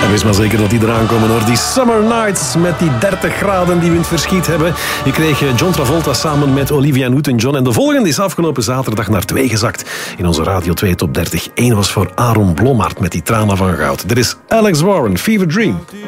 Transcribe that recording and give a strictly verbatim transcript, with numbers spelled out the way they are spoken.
En wees maar zeker dat die eraan komen hoor. Die Summer Nights met die dertig graden die we in het verschiet hebben. Je kreeg John Travolta samen met Olivia Newton-John. En de volgende is afgelopen zaterdag naar twee gezakt. In onze Radio twee Top dertig. Eén was voor Aaron Blommaert met die tranen van goud. Er is Alex Warren, Fever Dream.